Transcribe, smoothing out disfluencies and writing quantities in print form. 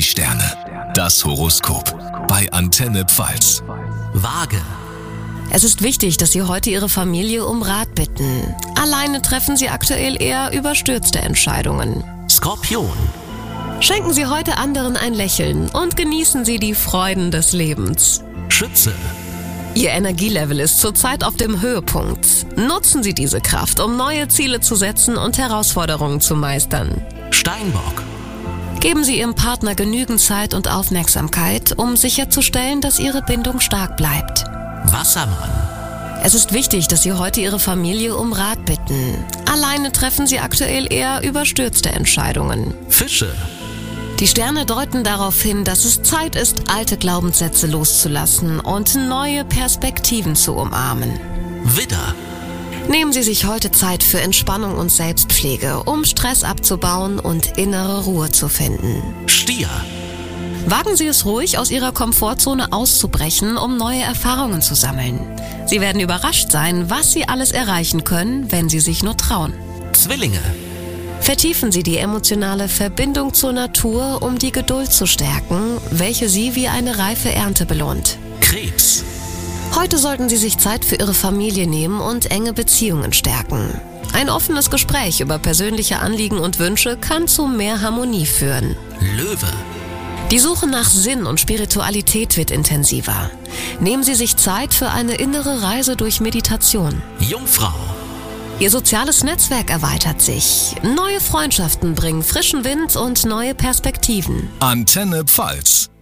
Sterne. Das Horoskop bei Antenne Pfalz. Waage. Es ist wichtig, dass Sie heute Ihre Familie um Rat bitten. Alleine treffen Sie aktuell eher überstürzte Entscheidungen. Skorpion. Schenken Sie heute anderen ein Lächeln und genießen Sie die Freuden des Lebens. Schütze. Ihr Energielevel ist zurzeit auf dem Höhepunkt. Nutzen Sie diese Kraft, um neue Ziele zu setzen und Herausforderungen zu meistern. Steinbock. Geben Sie Ihrem Partner genügend Zeit und Aufmerksamkeit, um sicherzustellen, dass Ihre Bindung stark bleibt. Wassermann. Es ist wichtig, dass Sie heute Ihre Familie um Rat bitten. Alleine treffen Sie aktuell eher überstürzte Entscheidungen. Fische. Die Sterne deuten darauf hin, dass es Zeit ist, alte Glaubenssätze loszulassen und neue Perspektiven zu umarmen. Widder. Nehmen Sie sich heute Zeit für Entspannung und Selbstpflege, um Stress abzubauen und innere Ruhe zu finden. Stier. Wagen Sie es ruhig, aus Ihrer Komfortzone auszubrechen, um neue Erfahrungen zu sammeln. Sie werden überrascht sein, was Sie alles erreichen können, wenn Sie sich nur trauen. Zwillinge. Vertiefen Sie die emotionale Verbindung zur Natur, um die Geduld zu stärken, welche Sie wie eine reife Ernte belohnt. Krebs. Heute sollten Sie sich Zeit für Ihre Familie nehmen und enge Beziehungen stärken. Ein offenes Gespräch über persönliche Anliegen und Wünsche kann zu mehr Harmonie führen. Löwe. Die Suche nach Sinn und Spiritualität wird intensiver. Nehmen Sie sich Zeit für eine innere Reise durch Meditation. Jungfrau. Ihr soziales Netzwerk erweitert sich. Neue Freundschaften bringen frischen Wind und neue Perspektiven. Antenne Pfalz.